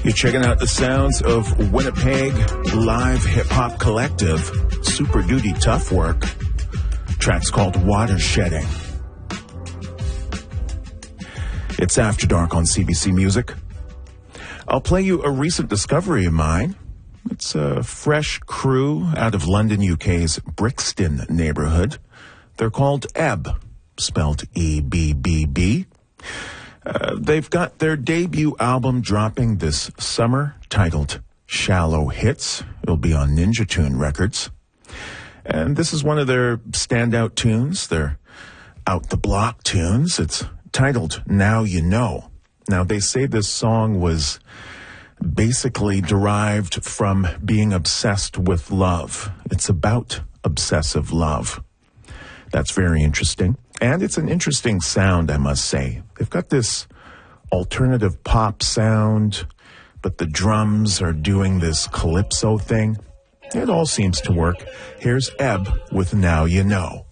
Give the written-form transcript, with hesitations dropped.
You're checking out the sounds of Winnipeg live hip-hop collective, Super Duty Tough Work. Track's called Watershedding. It's After Dark on CBC Music. I'll play you a recent discovery of mine. It's a fresh crew out of London, UK's Brixton neighborhood. They're called Ebb, spelled E-B-B-B. They've got their debut album dropping this summer, titled Shallow Hits. It'll be on Ninja Tune Records. And this is one of their standout tunes, their out-the-block tunes. It's titled Now You Know. Now, they say this song was basically derived from being obsessed with love. It's about obsessive love. That's very interesting. And it's an interesting sound, I must say. They've got this alternative pop sound, but the drums are doing this calypso thing. It all seems to work. Here's Ebb with Now You Know.